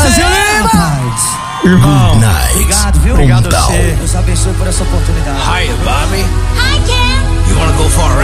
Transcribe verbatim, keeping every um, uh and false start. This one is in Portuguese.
Brasil Lima! Irmão, obrigado, viu? Obrigado a você. Deus abençoe por essa oportunidade. Hi, Bobby. Hi, Ken. You wanna go for a